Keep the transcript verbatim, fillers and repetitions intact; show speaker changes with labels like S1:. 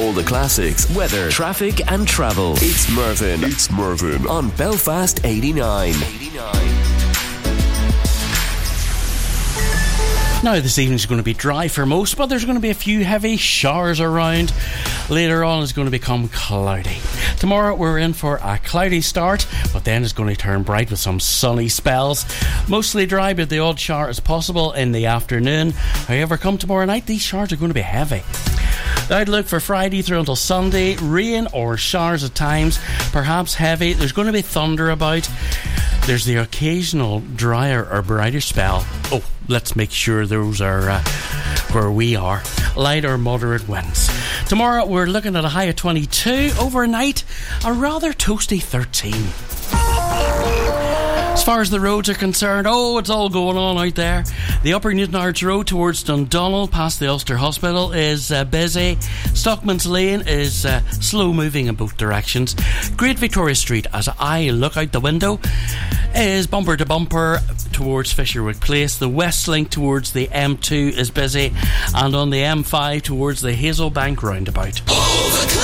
S1: All the classics, weather, traffic and travel. It's Mervyn. It's Mervyn on Belfast eighty-nine. eighty-nine.
S2: Now this evening's going to be dry for most, but there's going to be a few heavy showers around. Later on it's going to become cloudy. Tomorrow we're in for a cloudy start, but then it's going to turn bright with some sunny spells. Mostly dry, but the odd shower is possible in the afternoon. However, come tomorrow night, these showers are going to be heavy. The outlook for Friday through until Sunday, rain or showers at times, perhaps heavy. There's going to be thunder about. There's the occasional drier or brighter spell. Oh, let's make sure those are uh, where we are. Light or moderate winds. Tomorrow we're looking at a high of twenty-two. Overnight, a rather toasty thirteen. As far as the roads are concerned, oh, it's all going on out there. The Upper Newtownards Road towards Dundonald, past the Ulster Hospital, is uh, busy. Stockman's Lane is uh, slow moving in both directions. Great Victoria Street, as I look out the window, is bumper to bumper towards Fisherwick Place. The West Link towards the M two is busy, and on the M five towards the Hazelbank roundabout.